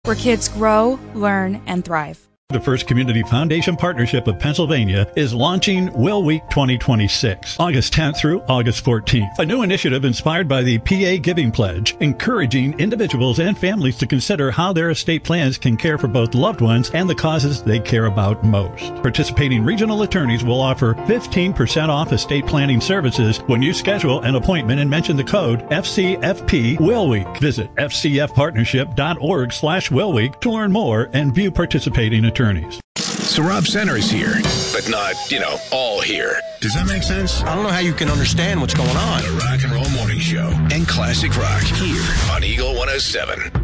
where kids grow, learn, and thrive. The First Community Foundation Partnership of Pennsylvania is launching Will Week 2026, August 10th through August 14th. A new initiative inspired by the PA Giving Pledge, encouraging individuals and families to consider how their estate plans can care for both loved ones and the causes they care about most. Participating regional attorneys will offer 15% off estate planning services when you schedule an appointment and mention the code FCFP Will Week. Visit fcfpartnership.org/Will Week to learn more and view participating attorneys. So Rob Center is here, but not, all here. Does that make sense? I don't know how you can understand what's going on. The Rock and Roll Morning Show and Classic Rock here on Eagle 107.